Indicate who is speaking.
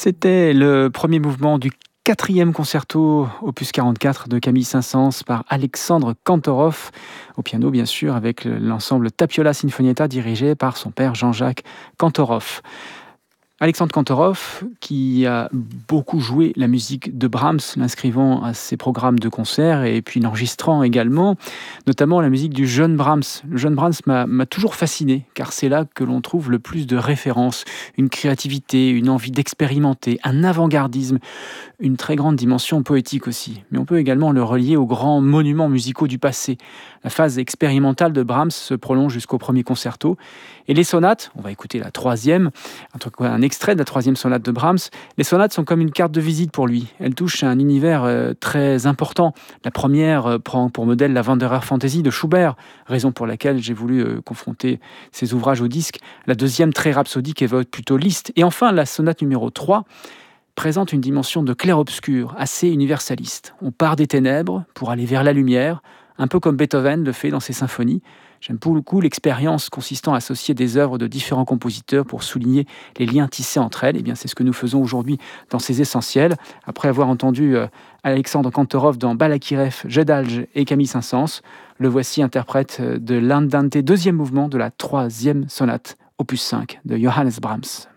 Speaker 1: C'était le premier mouvement du quatrième concerto opus 44 de Camille Saint-Saëns par Alexandre Kantorov, au piano bien sûr, avec l'ensemble Tapiola Sinfonietta dirigé par son père Jean-Jacques Kantorov. Alexandre Kantorov, qui a beaucoup joué la musique de Brahms, l'inscrivant à ses programmes de concert et puis l'enregistrant également, notamment la musique du jeune Brahms. Le jeune Brahms m'a toujours fasciné, car c'est là que l'on trouve le plus de références, une créativité, une envie d'expérimenter, un avant-gardisme, une très grande dimension poétique aussi. Mais on peut également le relier aux grands monuments musicaux du passé. La phase expérimentale de Brahms se prolonge jusqu'au premier concerto. Et les sonates, on va écouter la troisième, un extrait de la troisième sonate de Brahms. Les sonates sont comme une carte de visite pour lui. Elles touchent à un univers très important. La première prend pour modèle la Wanderer Fantasy de Schubert, raison pour laquelle j'ai voulu confronter ces ouvrages au disque. La deuxième, très rhapsodique, évoque plutôt Liszt. Et enfin, la sonate numéro 3 présente une dimension de clair-obscur assez universaliste. On part des ténèbres pour aller vers la lumière, un peu comme Beethoven le fait dans ses symphonies. J'aime beaucoup l'expérience consistant à associer des œuvres de différents compositeurs pour souligner les liens tissés entre elles. Et bien, c'est ce que nous faisons aujourd'hui dans ces essentiels. Après avoir entendu Alexandre Kantorov dans Balakirev, Jedalj et Camille Saint-Saëns, le voici interprète de l'Andante deuxième mouvement de la troisième sonate, opus 5 de Johannes Brahms.